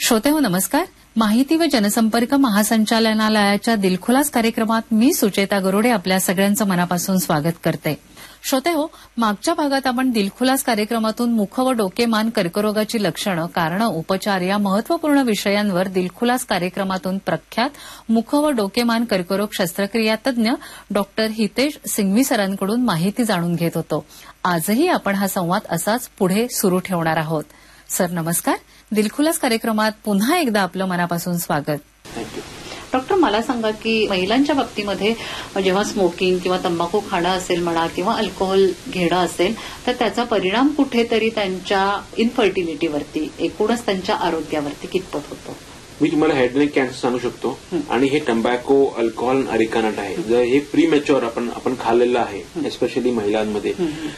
श्रोतेहो नमस्कार. माहिती व जनसंपर्क महासंचालनालयाच्या दिलखुलास कार्यक्रमात मी सुचेता गरुडे आपल्या सगळ्यांचं मनापासून स्वागत करते. श्रोतेहो, मागच्या भागात आपण दिलखुलास कार्यक्रमातून मुख व डोकेमान कर्करोगाची लक्षणं, कारणं, उपचार या महत्वपूर्ण विषयांवर दिलखुलास कार्यक्रमातून प्रख्यात मुख व डोकेमान कर्करोग शस्त्रक्रिया तज्ञ डॉक्टर हितेश सिंघवी सरांकडून माहिती जाणून घेत होतो. आजही आपण हा संवाद असाच पुढे सुरू ठेवणार आहोत. सर नमस्कार. दिलखुलास कार्यक्रमात पुन्हा एकदा आपलं मनापासून स्वागत. थँक्यू. डॉक्टर, मला सांगा की महिलांच्या बाबतीमध्ये जेव्हा स्मोकिंग किंवा तंबाखू खाणं असेल म्हणा किंवा अल्कोहोल घेणं असेल तर त्याचा परिणाम कुठेतरी त्यांच्या इनफर्टिलिटीवरती, एकूणच त्यांच्या आरोग्यावरती कितपत होतो? मी तुम्हाला हेड नेक कॅन्सर सांगू शकतो. आणि हे टंबॅको, अल्कोहोल, अरिकानट आहे. जर हे प्रीमॅच्युअर आपण खाल्लेलं आहे, एस्पेशली महिलांमध्ये,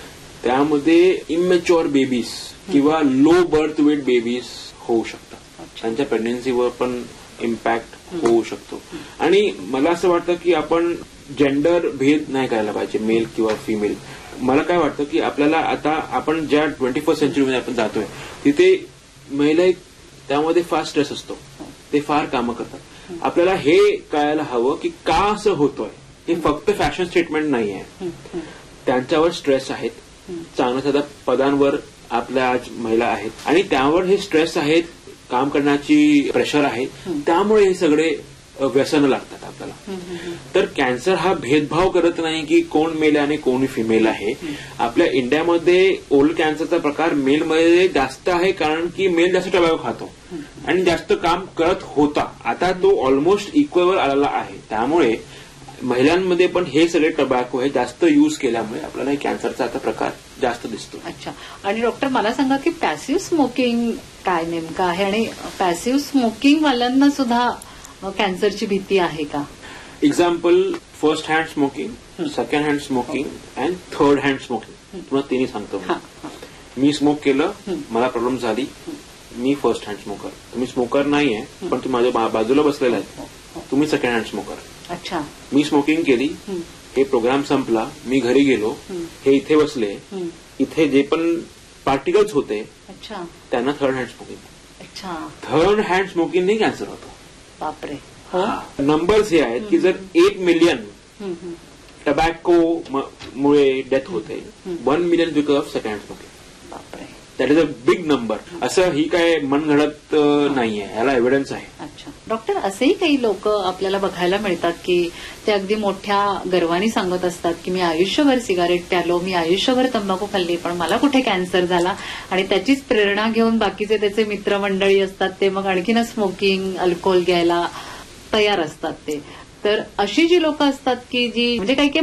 त्यामध्ये इमॅच्युअर बेबीज किंवा लो बर्थ वेट बेबीज होऊ शकतात. त्यांच्या प्रेग्नन्सीवर पण इम्पॅक्ट होऊ शकतो. आणि मला असं वाटतं की आपण जेंडर भेद नाही करायला पाहिजे, मेल किंवा फिमेल. मला काय वाटतं की आपल्याला आता आपण ज्या 21st सेंचुरीमध्ये आपण जातोय तिथे महिला त्यामध्ये फार स्ट्रेस असतो, ते फार कामं करतात. आपल्याला हे कळायला हवं की का असं होतोय. हे फक्त फॅशन स्टेटमेंट नाही आहे. त्यांच्यावर स्ट्रेस आहेत, चांगल्या साध्या पदांवर आपल्या आज महिला आहेत आणि त्यावर हे स्ट्रेस आहेत, काम करण्याची प्रेशर आहे, त्यामुळे हे सगळे व्यसनं लागतात आपल्याला. तर कॅन्सर हा भेदभाव करत नाही की कोण मेल आणि कोण फिमेल आहे. आपल्या इंडियामध्ये ओरल कॅन्सरचा प्रकार मेलमध्ये जास्त आहे, कारण की मेल जास्त टबॅको खातो आणि जास्त काम करत होता. आता तो ऑलमोस्ट इक्वलवर आलेला आहे. त्यामुळे महिलांमध्ये पण हे सगळे टबॅको हे जास्त यूज केल्यामुळे आपल्याला कॅन्सरचा आता प्रकार जास्त दिसतो. अच्छा. आणि डॉक्टर मला सांगा की पॅसिव्ह स्मोकिंग काय नेमकं आहे आणि पॅसिव्ह स्मोकिंग वाल्यांना सुद्धा कॅन्सरची भीती आहे का? Example, first hand smoking, second hand smoking and third hand smoking. तुम्हाला तिन्ही सांगतो. मी स्मोक केलं, मला प्रॉब्लेम झाली, मी फर्स्ट हँड स्मोकर. तुम्ही स्मोकर नाहीये पण तुम्ही माझ्या बाजूला बसलेला आहे, तुम्ही सेकंड हँड स्मोकर. अच्छा. मी स्मोकिंग केली, हे प्रोग्राम संपला, मी घरी गेलो, हे इथे बसले, इथे जे पण पार्टिकल्स होते त्यांना थर्ड हँड स्मोकिंग. अच्छा. थर्ड हँड स्मोकिंगने कॅन्सर होतो. बापरे. नंबर्स हे आहेत की जर 1 मिलियन टबॅको मुळे डेथ होते, 1 million because of second hand smoking. बापरे. That is a big number. असं ही काय मनगडत नाहीये, याला एव्हिडन्स आहे. अच्छा. डॉक्टर, असेही काही लोक आपल्याला बघायला मिळतात की ते अगदी मोठ्या गर्वाने सांगत असतात की मी आयुष्यभर सिगारेट प्यालो, मी आयुष्यभर तंबाखू खाल्ली, पण मला कुठे कॅन्सर झाला. आणि त्याचीच प्रेरणा घेऊन बाकीचे त्याचे मित्रमंडळी असतात ते मग आणखीनच स्मोकिंग, अल्कोहोल घ्यायला तयार असतात ते. तर अशी जी लोक असतात की जी म्हणजे काही